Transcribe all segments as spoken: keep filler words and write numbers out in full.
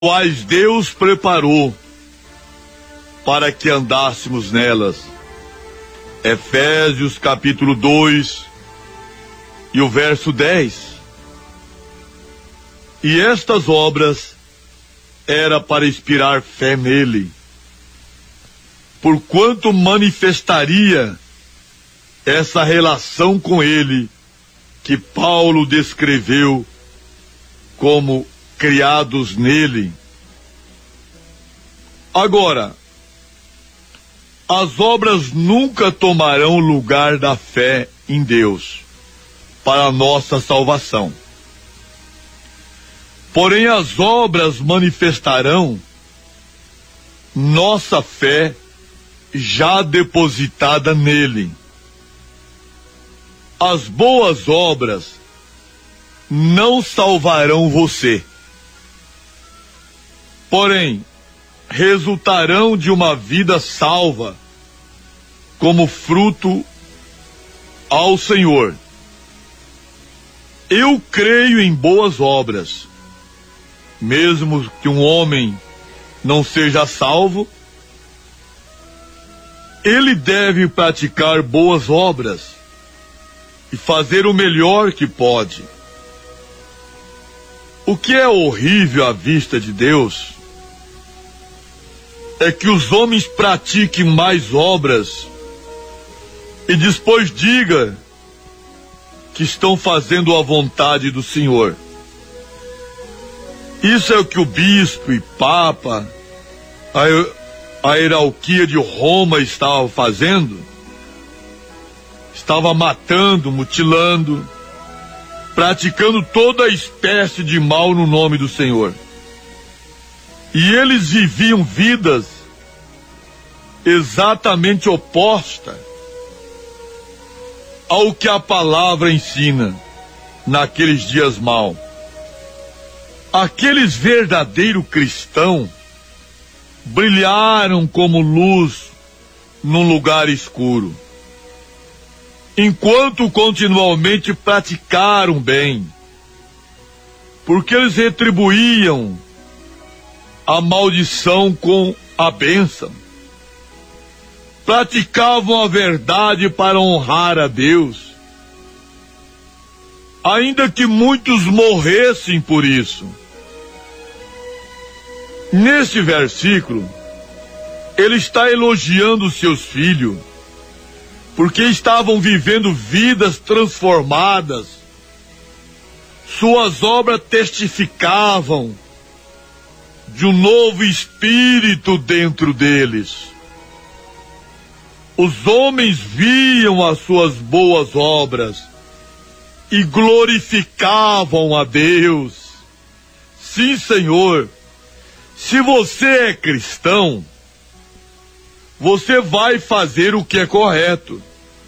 quais Deus preparou para que andássemos nelas. Efésios capítulo dois e o verso dez. E estas obras era para inspirar fé nele, porquanto manifestaria essa relação com ele que Paulo descreveu como criados nele. Agora, as obras nunca tomarão lugar da fé em Deus para a nossa salvação. Porém, as obras manifestarão nossa fé já depositada nele. As boas obras não salvarão você, porém, resultarão de uma vida salva como fruto ao Senhor. Eu creio em boas obras, mesmo que um homem não seja salvo, ele deve praticar boas obras e fazer o melhor que pode. O que é horrível à vista de Deus é que os homens pratiquem mais obras e depois diga que estão fazendo a vontade do Senhor. Isso é o que o bispo e papa, a, a hierarquia de Roma estava fazendo. Estava matando, mutilando, praticando toda espécie de mal no nome do Senhor. E eles viviam vidas exatamente opostas ao que a palavra ensina naqueles dias maus. Aqueles verdadeiros cristãos brilharam como luz num lugar escuro, enquanto continuamente praticaram bem, porque eles retribuíam a maldição com a bênção. Praticavam a verdade para honrar a Deus, ainda que muitos morressem por isso. Neste versículo, ele está elogiando seus filhos, porque estavam vivendo vidas transformadas. Suas obras testificavam de um novo espírito dentro deles. Os homens viam as suas boas obras e glorificavam a Deus. Sim, Senhor, se você é cristão, você vai fazer o que é correto.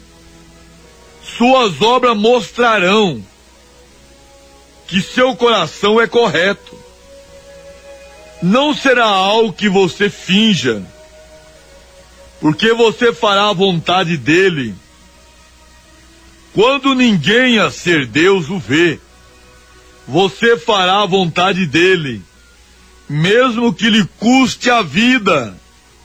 Suas obras mostrarão que seu coração é correto. Não será algo que você finja, porque você fará a vontade dele. Quando ninguém a ser Deus o vê, você fará a vontade dele, mesmo que lhe custe a vida.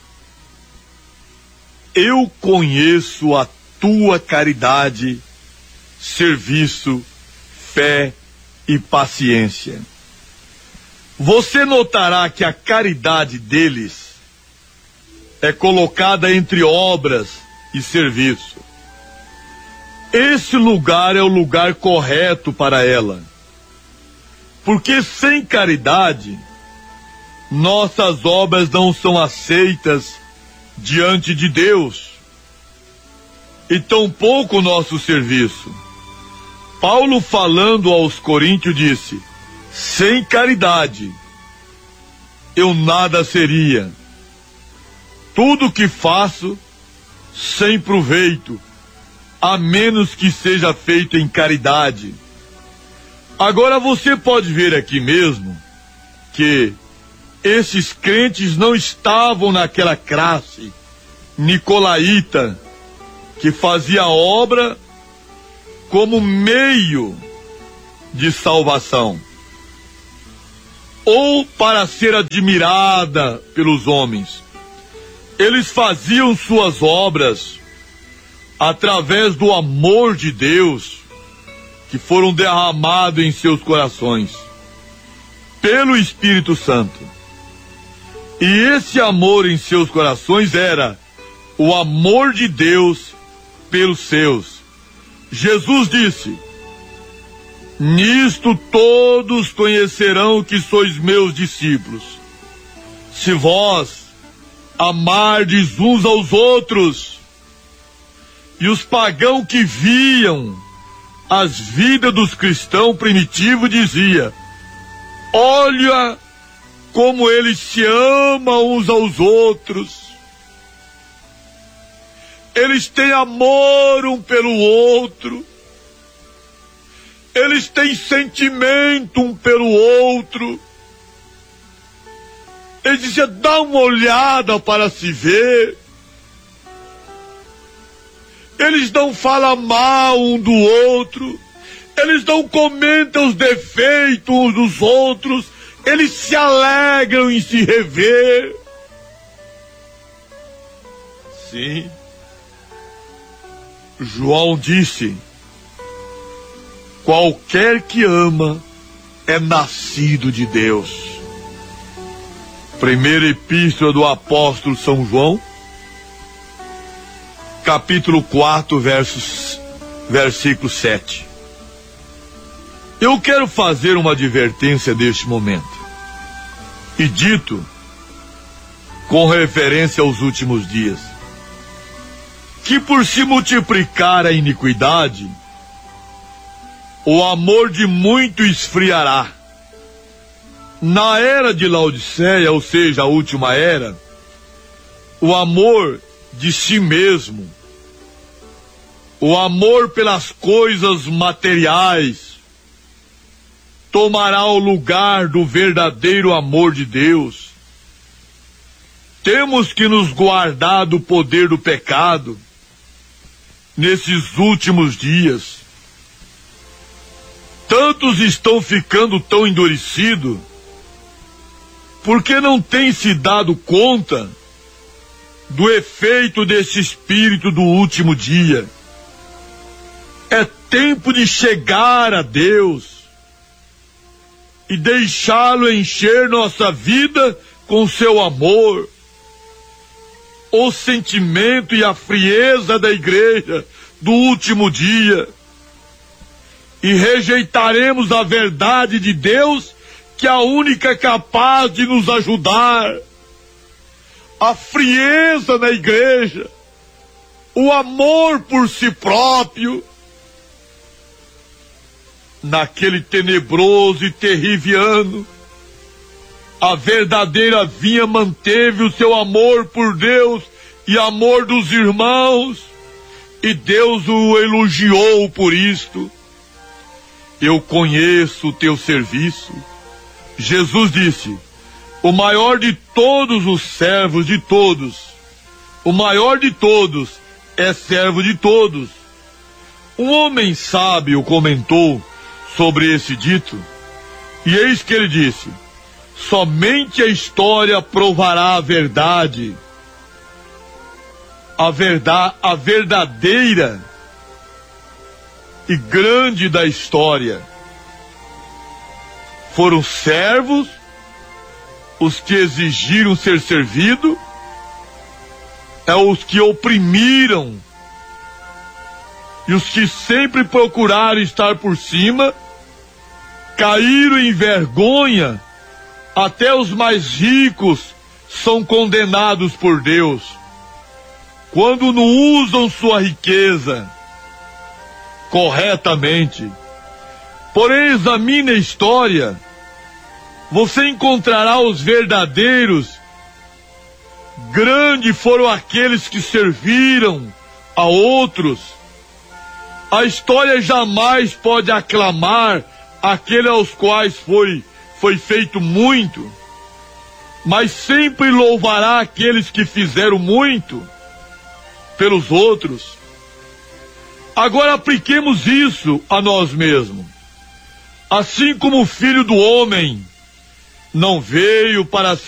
Eu conheço a tua caridade, serviço, fé e paciência. Você notará que a caridade deles é colocada entre obras e serviço. Esse lugar é o lugar correto para ela, porque sem caridade, nossas obras não são aceitas diante de Deus, e tampouco o nosso serviço. Paulo, falando aos coríntios, disse: sem caridade eu nada seria. Tudo que faço sem proveito, a menos que seja feito em caridade. Agora você pode ver aqui mesmo que esses crentes não estavam naquela classe nicolaíta que fazia a obra como meio de salvação. ou para ser admirada pelos homens. Eles faziam suas obras através do amor de Deus que foram derramados em seus corações pelo Espírito Santo. E esse amor em seus corações era o amor de Deus pelos seus. Jesus disse: nisto todos conhecerão que sois meus discípulos, se vós amardes uns aos outros. E os pagãos que viam as vidas dos cristãos primitivos dizia: olha como eles se amam uns aos outros. Eles têm amor um pelo outro. Eles têm sentimento um pelo outro. Ele dizia: dá uma olhada para se ver. Eles não falam mal um do outro. Eles não comentam os defeitos uns dos outros. Eles se alegram em se rever. Sim. João disse: qualquer que ama é nascido de Deus. Primeira Epístola do Apóstolo São João, capítulo quatro, versos, versículo sete. Eu quero fazer uma advertência neste momento, e dito com referência aos últimos dias, que por se multiplicar a iniquidade, o amor de muito esfriará. Na era de Laodiceia, ou seja, a última era, o amor de si mesmo, o amor pelas coisas materiais, tomará o lugar do verdadeiro amor de Deus. Temos que nos guardar do poder do pecado nesses últimos dias. Tantos estão ficando tão endurecidos porque não têm se dado conta do efeito desse espírito do último dia. É tempo de chegar a Deus e deixá-lo encher nossa vida com seu amor. O sentimento e a frieza da igreja do último dia. E rejeitaremos a verdade de Deus, que é a única capaz de nos ajudar. A frieza na igreja, o amor por si próprio. Naquele tenebroso e terrível ano, a verdadeira vinha manteve o seu amor por Deus e amor dos irmãos, e Deus o elogiou por isto. Eu conheço o teu serviço. Jesus disse: o maior de todos os servos de todos, o maior de todos é servo de todos. Um homem sábio comentou sobre esse dito, e eis que ele disse: somente a história provará a verdade, a verdade, a verdadeira e grande da história. Foram servos os que exigiram ser servidos, é os que oprimiram, e os que sempre procuraram estar por cima, caíram em vergonha. Até os mais ricos são condenados por Deus, quando não usam sua riqueza corretamente. Porém, examine a história, você encontrará os verdadeiros. Grandes foram aqueles que serviram a outros. A história jamais pode aclamar aqueles aos quais foi, foi feito muito, mas sempre louvará aqueles que fizeram muito pelos outros. Agora apliquemos isso a nós mesmos. Assim como o Filho do Homem não veio para